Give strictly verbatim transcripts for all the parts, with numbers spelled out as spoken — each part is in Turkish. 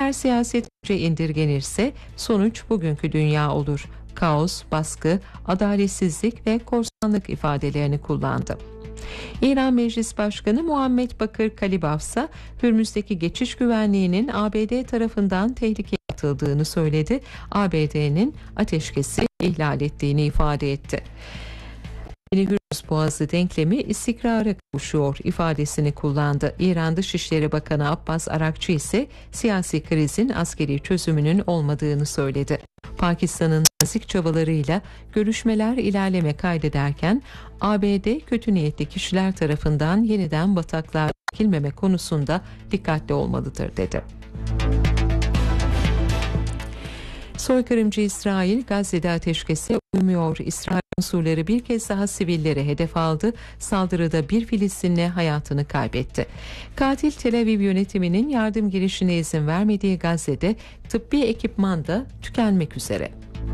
Eğer siyaset indirgenirse sonuç bugünkü dünya olur. Kaos, baskı, adaletsizlik ve korsanlık ifadelerini kullandı. İran Meclis Başkanı Muhammed Bakır Kalibaf ise Hürmüz'deki geçiş güvenliğinin A B D tarafından tehlikeye atıldığını söyledi. A B D'nin ateşkesi ihlal ettiğini ifade etti. Hürmüz Boğazı denklemi istikrara kavuşuyor ifadesini kullandı. İran Dışişleri Bakanı Abbas Arakçı ise siyasi krizin askeri çözümünün olmadığını söyledi. Pakistan'ın nazik çabalarıyla görüşmeler ilerleme kaydederken A B D kötü niyetli kişiler tarafından yeniden bataklığa çekilmeme konusunda dikkatli olmalıdır dedi. Soykırımcı İsrail Gazze'de ateşkese uymuyor. İsrail unsurları bir kez daha sivilleri hedef aldı. Saldırıda bir Filistinli hayatını kaybetti. Katil Tel Aviv yönetiminin yardım girişine izin vermediği Gazze'de tıbbi ekipman da tükenmek üzere.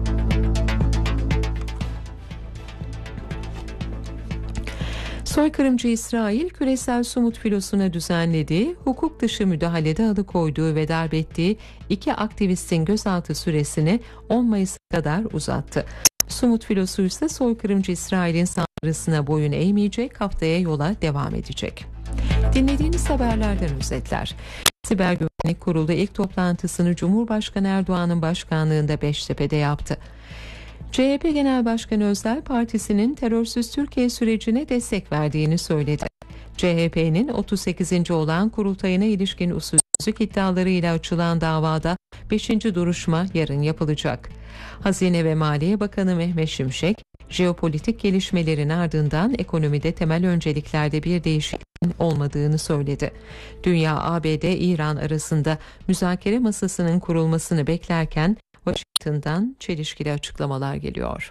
Soykırımcı İsrail, küresel somut filosuna düzenlediği, hukuk dışı müdahalede alıkoyduğu ve darp ettiği iki aktivistin gözaltı süresini on Mayıs'a kadar uzattı. Somut filosu ise soykırımcı İsrail'in saldırısına boyun eğmeyecek, haftaya yola devam edecek. Dinlediğiniz haberlerden özetler. Siber Güvenlik Kurulu ilk toplantısını Cumhurbaşkanı Erdoğan'ın başkanlığında Beştepe'de yaptı. C H P Genel Başkanı Özel, partisinin terörsüz Türkiye sürecine destek verdiğini söyledi. C H P'nin otuz sekizinci olan kurultayına ilişkin usulsüzlük iddialarıyla açılan davada beşinci duruşma yarın yapılacak. Hazine ve Maliye Bakanı Mehmet Şimşek, jeopolitik gelişmelerin ardından ekonomide temel önceliklerde bir değişikliğin olmadığını söyledi. Dünya, A B D, İran arasında müzakere masasının kurulmasını beklerken Washington'dan çelişkili açıklamalar geliyor.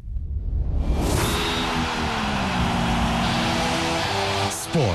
Spor.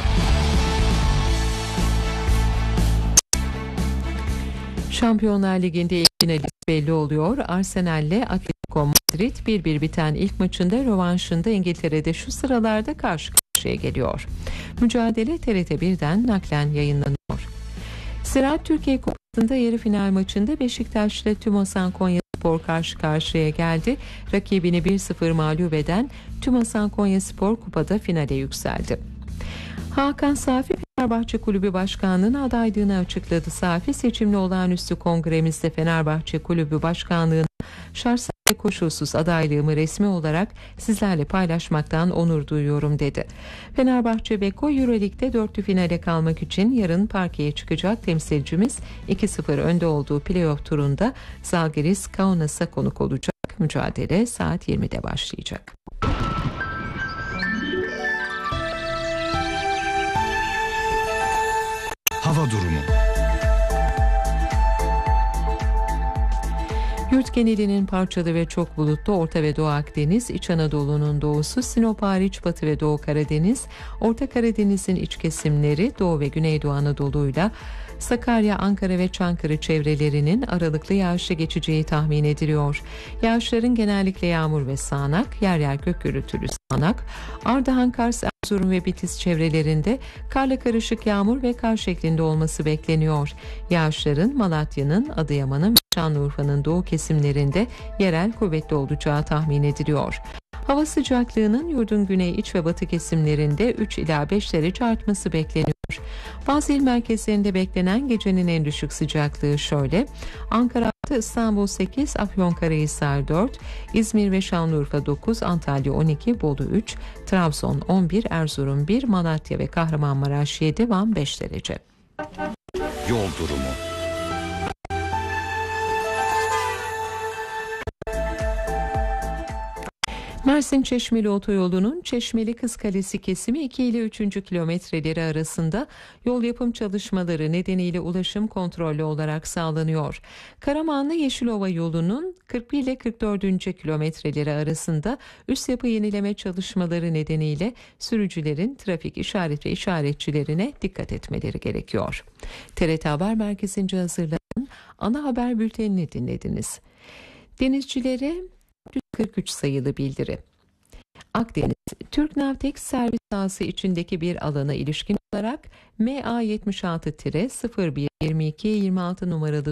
Şampiyonlar Ligi'nde ilk finalist belli oluyor. Arsenal'le Atletico Madrid bir bir biten ilk maçında rövanşında İngiltere'de şu sıralarda karşı karşıya geliyor. Mücadele T R T birden naklen yayınlanıyor. Ziraat Türkiye Kupası'nda yarı final maçında Beşiktaş'la Tümasan Konyaspor karşı karşıya geldi. Rakibini bir sıfır mağlup eden Tümasan Konyaspor kupada finale yükseldi. Hakan Safi Fenerbahçe Kulübü Başkanlığı'na adaylığını açıkladı. Safi, seçimli olağanüstü kongremizde Fenerbahçe Kulübü Başkanlığı'na şartsız ve koşulsuz adaylığımı resmi olarak sizlerle paylaşmaktan onur duyuyorum dedi. Fenerbahçe Beko Euroleague'de dörtlü finale kalmak için yarın parkeye çıkacak. Temsilcimiz iki sıfır önde olduğu playoff turunda Zalgiris Kaunas'a konuk olacak. Mücadele saat yirmide başlayacak. Hava durumu. Yurt genelinin parçalı ve çok bulutlu Orta ve Doğu Akdeniz, İç Anadolu'nun doğusu, Sinop hariç Batı ve Doğu Karadeniz, Orta Karadeniz'in iç kesimleri, Doğu ve Güneydoğu Anadolu'yla Sakarya, Ankara ve Çankırı çevrelerinin aralıklı yağışlı geçeceği tahmin ediliyor. Yağışların genellikle yağmur ve sağanak, yer yer gök gürültülü sağanak, Ardahan, Kars, Erzurum ve Bitlis çevrelerinde karla karışık yağmur ve kar şeklinde olması bekleniyor. Yağışların Malatya'nın, Adıyaman'ın ve Şanlıurfa'nın doğu kesimlerinde yerel kuvvetli olacağı tahmin ediliyor. Hava sıcaklığının yurdun güney, iç ve batı kesimlerinde üç ila beş derece artması bekleniyor. Bazı il merkezlerinde beklenen gecenin en düşük sıcaklığı şöyle: Ankara altı, İstanbul sekiz, Afyonkarahisar dört, İzmir ve Şanlıurfa dokuz, Antalya on iki, Bolu üç, Trabzon on bir, Erzurum bir, Malatya ve Kahramanmaraş yedi, Van beş derece. Yol durumu. Mersin Çeşmeli Otoyolu'nun Çeşmeli Kızkalesi kesimi iki ile üçüncü kilometreleri arasında yol yapım çalışmaları nedeniyle ulaşım kontrollü olarak sağlanıyor. Karamanlı Yeşilova yolunun kırk bir ile kırk dördüncü kilometreleri arasında üst yapı yenileme çalışmaları nedeniyle sürücülerin trafik işaret ve işaretçilerine dikkat etmeleri gerekiyor. T R T Haber Merkezi'nce hazırlanan ana haber bültenini dinlediniz. Denizcilere kırk üç sayılı bildiri. Akdeniz, Türk Navtex servis sahası içindeki bir alana ilişkin olarak M A yetmiş altı sıfır bir yirmi iki yirmi altı numaralı